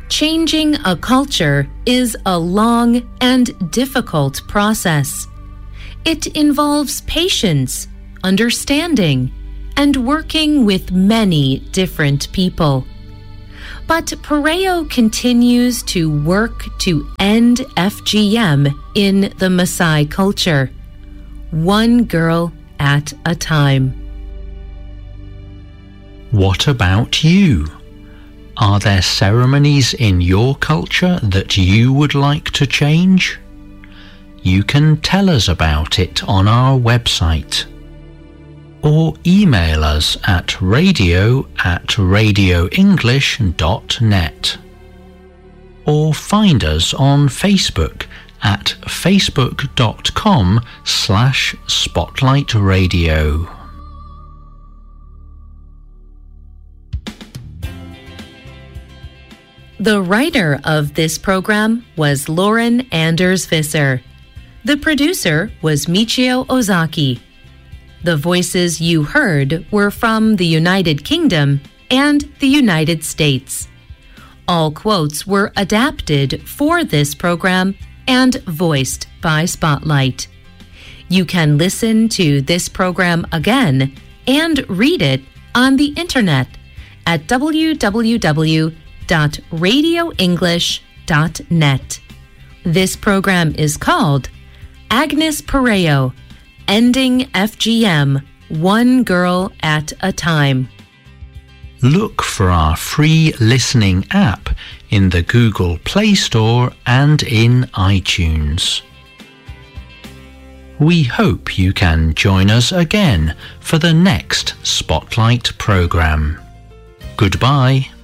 Changing a culture is a long and difficult process. It involves patience, understanding, and working with many different people. But Pareo continues to work to end FGM in the Maasai culture, one girl at a time. What about you? Are there ceremonies in your culture that you would like to change? You can tell us about it on our website. Or email us at radio@radioenglish.net. Or find us on Facebook at facebook.com/spotlightradio. The writer of this program was Lauren Anders Visser. The producer was Michio Ozaki. The voices you heard were from the United Kingdom and the United States. All quotes were adapted for this program and voiced by Spotlight. You can listen to this program again and read it on the internet at www.radioenglish.net. This program is called Agnes Pareo, Ending FGM, One Girl at a Time. Look for our free listening app in the Google Play Store and in iTunes. We hope you can join us again for the next Spotlight program. Goodbye.